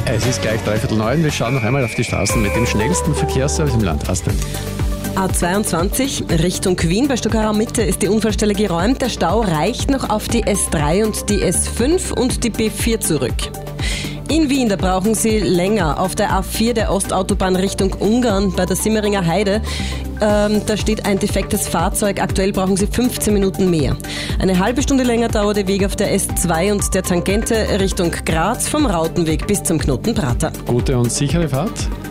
Es ist gleich 8:45. Wir schauen noch einmal auf die Straßen mit dem schnellsten Verkehrsservice im Land. Astrid. A22 Richtung Wien bei Stockerau Mitte ist die Unfallstelle geräumt. Der Stau reicht noch auf die S3 und die S5 und die B4 zurück. In Wien, da brauchen Sie länger. Auf der A4 der Ostautobahn Richtung Ungarn bei der Simmeringer Heide. Da steht ein defektes Fahrzeug. Aktuell brauchen Sie 15 Minuten mehr. Eine halbe Stunde länger dauert der Weg auf der S2 und der Tangente Richtung Graz vom Rautenweg bis zum Knoten Prater. Gute und sichere Fahrt.